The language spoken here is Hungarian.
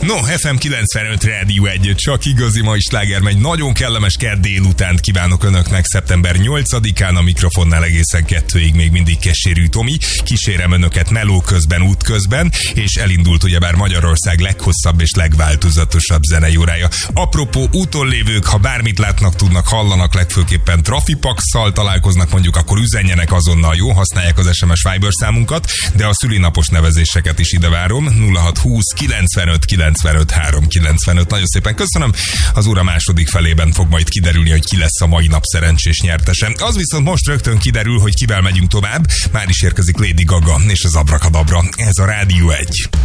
No, FM 95 Rádió 1, csak igazi mai sláger megy. Nagyon kellemes kedd délutánt kívánok önöknek szeptember 8-án, a mikrofonnál egészen 2-ig még mindig Keserű Tomi. Kísérem önöket meló közben, út közben, és elindult ugyebár Magyarország leghosszabb és legváltozatosabb zenei órája. Apropó úton lévők, ha bármit látnak, tudnak, hallanak, legfőképpen Trafipax-szal találkoznak mondjuk, akkor üzenjenek azonnal, jó? Használják az SMS Viber számunkat, de a szülinapos nevezéseket is ide várom. 0620 95 95 395. Nagyon szépen köszönöm. Az óra második felében fog majd kiderülni, hogy ki lesz a mai nap szerencsés nyertese. Az viszont most rögtön kiderül, hogy kivel megyünk tovább. Már is érkezik Lady Gaga és az Abracadabra. Ez a Rádió 1.